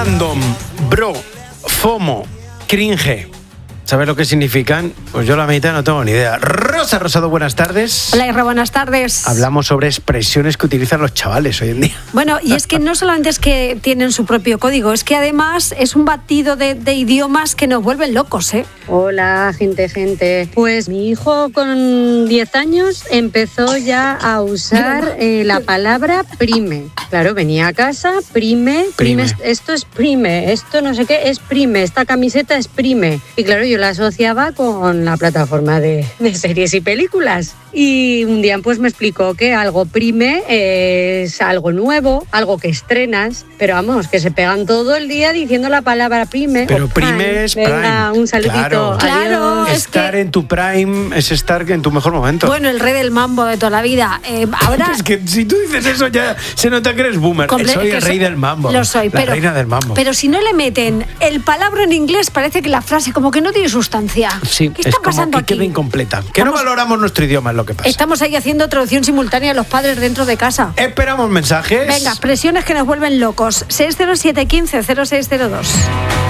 Random, bro, FOMO, cringe. ¿Sabes lo que significan? Pues yo la mitad no tengo ni idea. Rosa Rosado, buenas tardes. Hola, Irra, buenas tardes. Hablamos sobre expresiones que utilizan los chavales hoy en día. Bueno, y es que no solamente es que tienen su propio código, es que además es un batido de idiomas que nos vuelven locos, ¿eh? Hola, gente. Pues mi hijo con 10 años empezó ya a usar la palabra prime. Claro, venía a casa, prime, esto es prime, esto no sé qué es prime, esta camiseta es prime. Y claro, yo la asociaba con la plataforma de series y películas. Y un día pues me explicó que algo prime es algo nuevo, algo que estrenas, pero vamos, que se pegan todo el día diciendo la palabra prime. Pero prime es venga, prime. Un saludito. Claro, es estar que... en tu prime es estar en tu mejor momento. Bueno, el rey del mambo de toda la vida. Ahora... Es que si tú dices eso ya se nota que eres boomer. Soy el rey del mambo. Lo soy, la reina del mambo. Pero si no le meten el palabra en inglés, parece que la frase como que no tiene sustancia. Sí, ¿Qué está pasando aquí? Queda incompleta. Que no valoramos nuestro idioma, es lo que pasa. Estamos ahí haciendo traducción simultánea a los padres dentro de casa. Esperamos mensajes. Venga, expresiones que nos vuelven locos. 607 15 0602.